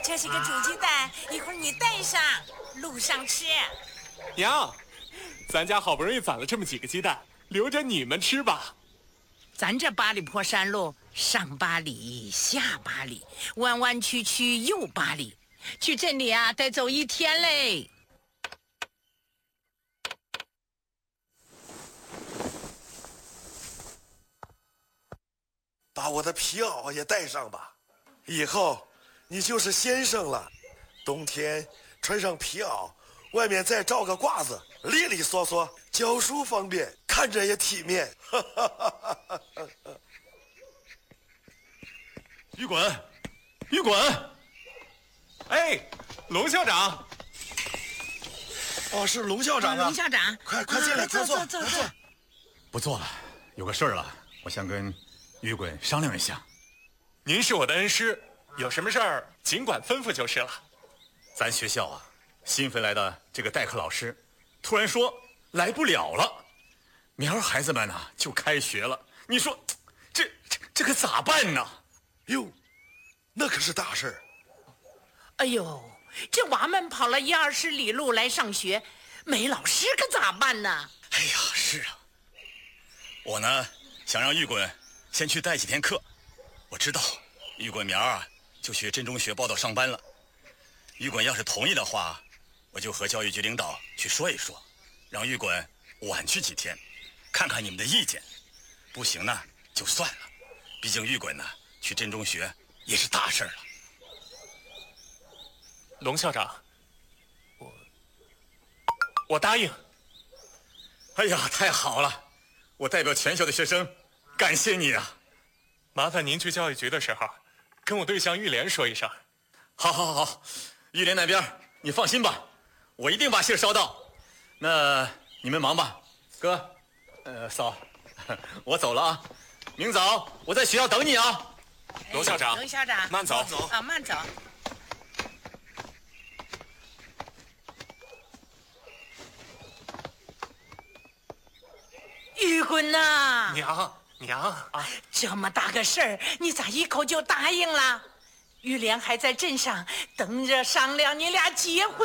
这是个煮鸡蛋，一会儿你带上，路上吃。 娘，咱家好不容易攒了这么几个鸡蛋，留着你们吃吧。 咱这八里坡山路，上8里，下8里，弯弯曲曲又8里，去镇里啊得走1天嘞。 把我的皮袄也带上吧，以后你就是先生了。冬天穿上皮袄，外面再罩个褂子，利利索索，教书方便，看着也体面。 于滚，于滚！ 哎，龙校长。 哦，是龙校长啊！ 龙校长， 快进来，快坐。 坐。 不做了，有个事儿了，我想跟于滚商量一下。 您是我的恩师，有什么事儿尽管吩咐就是了。 咱学校啊，新飞来的这个代课老师，突然说来不了了，明儿孩子们呢就开学了。你说，这可咋办呢？ 哟，那可是大事儿。 哎呦，这娃们跑了10-20里路来上学，没老师可咋办呢？ 哎呀，是啊，我呢想让于滚先去带几天课。我知道于滚明儿啊就去镇中学报到上班了。于滚要是同意的话，我就和教育局领导去说一说，让于滚晚去几天，看看你们的意见。不行呢就算了，毕竟于滚呢去镇中学也是大事了。 龙校长，我答应。 哎呀，太好了！我代表全校的学生感谢你啊！ 麻烦您去教育局的时候，跟我对象玉莲说一声。 好，玉莲那边你放心吧，我一定把信捎到。那你们忙吧，哥，嫂，我走了啊，明早我在学校等你啊。 龙校长， 龙校长， 慢走啊，慢走。于滚呐， 娘啊！ 这么大个事儿，你咋一口就答应了？玉莲还在镇上等着商量你俩结婚。